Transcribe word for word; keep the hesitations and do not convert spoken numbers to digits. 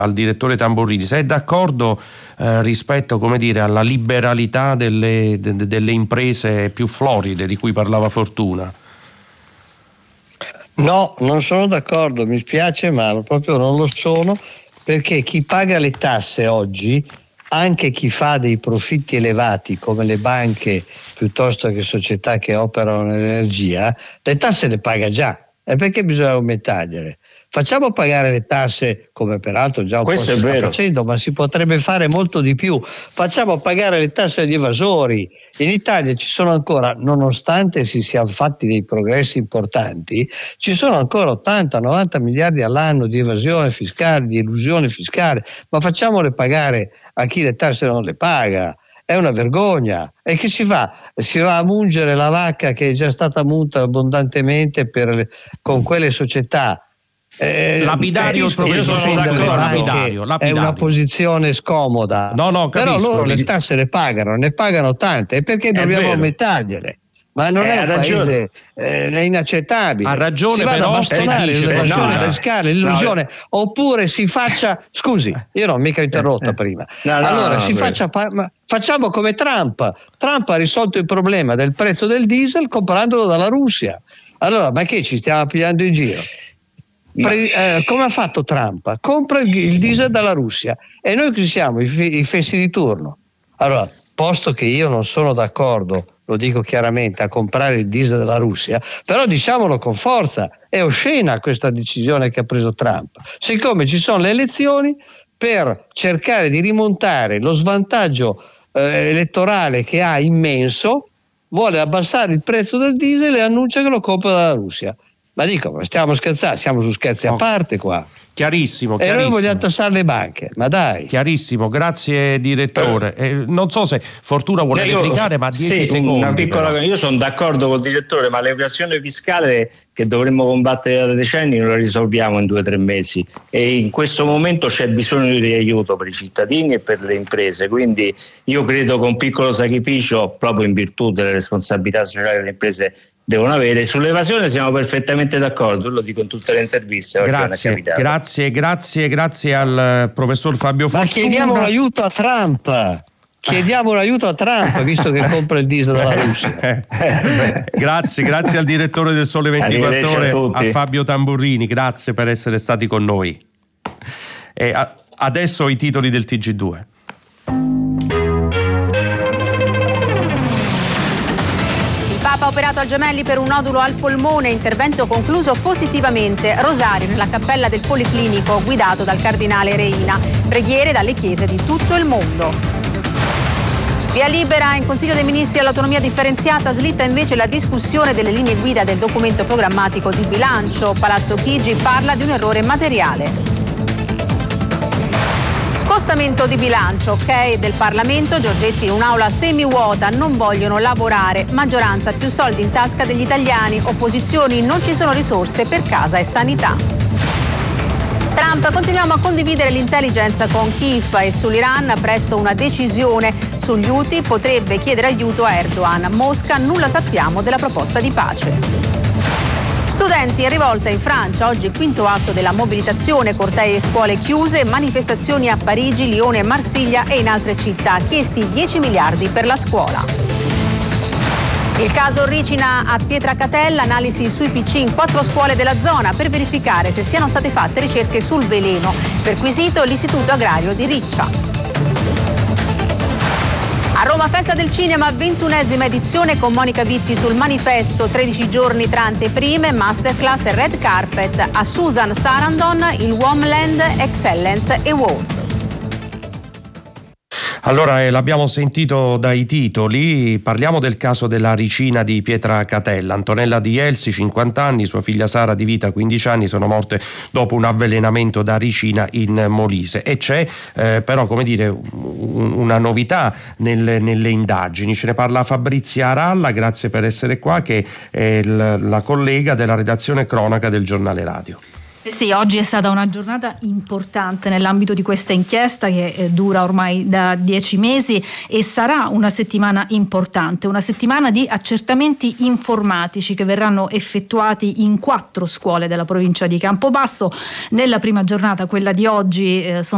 al direttore Tamburrini se è d'accordo eh, rispetto, come dire, alla liberalità delle, de, delle imprese più floride di cui parlava Fortuna. No, non sono d'accordo, mi spiace, ma proprio non lo sono, perché chi paga le tasse oggi, anche chi fa dei profitti elevati come le banche piuttosto che società che operano nell'energia, le tasse le paga già. E perché bisogna aumentargliele? Facciamo pagare le tasse, come peraltro già un Questo po' si è sta vero. facendo, ma si potrebbe fare molto di più. Facciamo pagare le tasse agli evasori. In Italia ci sono ancora, nonostante si siano fatti dei progressi importanti, ci sono ancora ottanta novanta miliardi all'anno di evasione fiscale, di elusione fiscale, ma facciamole pagare a chi le tasse non le paga. È una vergogna. E che si fa? Si va a mungere la vacca che è già stata munta abbondantemente per le, con quelle società. Eh, lapidario il professor Fortuna, lapidario, lapidario. È una posizione scomoda. No, no, capisco. Però loro le tasse le pagano, ne pagano tante, e perché dobbiamo aumentargliele? Ma non eh, è un paese, eh, è inaccettabile. Ha ragione, si vada però, a bastonare dice, l'evasione no, no, fiscale, l'illusione, no, oppure si faccia, scusi, io non ho mica interrotto eh, prima. no, no, allora no, si no, faccia, ma facciamo come Trump. Trump ha risolto il problema del prezzo del diesel comprandolo dalla Russia. Allora, ma che ci stiamo pigliando in giro? Pre, eh, come ha fatto Trump? Compra il, il diesel dalla Russia e noi chi siamo? I, i fessi di turno. Allora, posto che io non sono d'accordo, lo dico chiaramente, a comprare il diesel dalla Russia, però diciamolo con forza, è oscena questa decisione che ha preso Trump. Siccome ci sono le elezioni, per cercare di rimontare lo svantaggio eh, elettorale che ha immenso, vuole abbassare il prezzo del diesel e annuncia che lo compra dalla Russia. Ma dico, ma stiamo scherzando, siamo su scherzi a parte qua. Chiarissimo, e chiarissimo. noi vogliamo tassare le banche, ma dai. Chiarissimo, grazie direttore. Eh, non so se Fortuna vuole io, replicare, ma dieci sì, secondi. Una piccola cosa. Io sono d'accordo col direttore, ma l'evasione fiscale che dovremmo combattere da decenni non la risolviamo in due o tre mesi, e in questo momento c'è bisogno di aiuto per i cittadini e per le imprese, quindi io credo che un piccolo sacrificio, proprio in virtù delle responsabilità sociali delle imprese, devono avere. Sull'evasione siamo perfettamente d'accordo, lo dico in tutte le interviste. Grazie, grazie, grazie, grazie al professor Fabio Fortuna. Ma chiediamo l'aiuto a Trump. Chiediamo l'aiuto a Trump, visto che compra il diesel dalla Russia. Grazie, grazie al direttore del Sole ventiquattro Ore, a, a Fabio Tamburrini, grazie per essere stati con noi. E a, adesso i titoli del T G due. Papa operato al Gemelli per un nodulo al polmone, intervento concluso positivamente. Rosario nella cappella del Policlinico guidato dal cardinale Reina. Preghiere dalle chiese di tutto il mondo. Via libera in Consiglio dei Ministri all'autonomia differenziata, slitta invece la discussione delle linee guida del documento programmatico di bilancio. Palazzo Chigi parla di un errore materiale. Scostamento di bilancio, ok del Parlamento, Giorgetti in un'aula semivuota, non vogliono lavorare, maggioranza più soldi in tasca degli italiani, opposizioni non ci sono risorse per casa e sanità. Trump, continuiamo a condividere l'intelligence con Kiev e sull'Iran presto una decisione, sugli Houthi potrebbe chiedere aiuto a Erdogan, Mosca nulla sappiamo della proposta di pace. Studenti in rivolta in Francia, oggi il quinto atto della mobilitazione, cortei e scuole chiuse, manifestazioni a Parigi, Lione, Marsiglia e in altre città, chiesti dieci miliardi per la scuola. Il caso Ricina a Pietracatella, analisi sui P C in quattro scuole della zona per verificare se siano state fatte ricerche sul veleno, perquisito l'Istituto Agrario di Riccia. A Roma festa del cinema, ventunesima edizione con Monica Vitti sul manifesto, tredici giorni tra anteprime, masterclass e red carpet. A Susan Sarandon il Homeland Excellence Award. Allora, eh, l'abbiamo sentito dai titoli, parliamo del caso della Ricina di Pietracatella. Antonella Di Elsi, cinquanta anni, sua figlia Sara di vita, quindici anni, sono morte dopo un avvelenamento da ricina in Molise. E c'è eh, però, come dire, un, una novità nelle, nelle indagini. Ce ne parla Fabrizia Aralla, grazie per essere qua, che è l- la collega della redazione cronaca del giornale radio. Sì, oggi è stata una giornata importante nell'ambito di questa inchiesta che eh, dura ormai da dieci mesi e sarà una settimana importante, una settimana di accertamenti informatici che verranno effettuati in quattro scuole della provincia di Campobasso. Nella prima giornata, quella di oggi, eh, sono